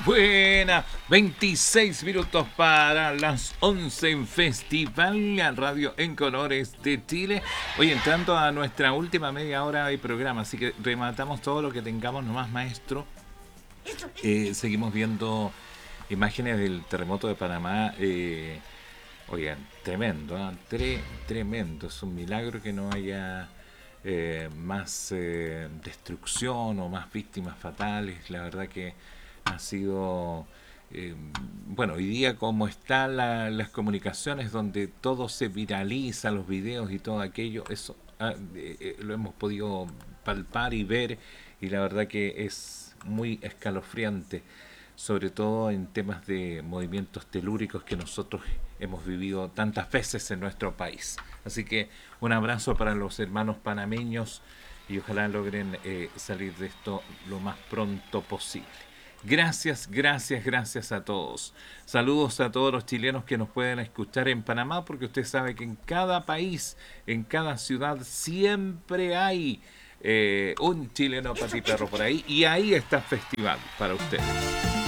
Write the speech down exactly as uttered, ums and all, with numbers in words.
Buena, veintiséis minutos para las once en Festival la Radio en Colores de Chile. Hoy entrando a nuestra última media hora de programa, así que rematamos todo lo que tengamos nomás, maestro. Eh, seguimos viendo imágenes del terremoto de Panamá. Eh, oigan, tremendo, ¿eh? Tre, tremendo. Es un milagro que no haya eh, más eh, destrucción o más víctimas fatales. La verdad que ha sido, eh, bueno, hoy día como están la, las comunicaciones donde todo se viraliza, los videos y todo aquello, eso ah, eh, eh, lo hemos podido palpar y ver, y la verdad que es muy escalofriante, sobre todo en temas de movimientos telúricos que nosotros hemos vivido tantas veces en nuestro país. Así que un abrazo para los hermanos panameños y ojalá logren eh, salir de esto lo más pronto posible. Gracias, gracias, gracias a todos. Saludos a todos los chilenos que nos pueden escuchar en Panamá, porque usted sabe que en cada país, en cada ciudad, siempre hay eh, un chileno patiperro por ahí, y ahí está el festival para ustedes.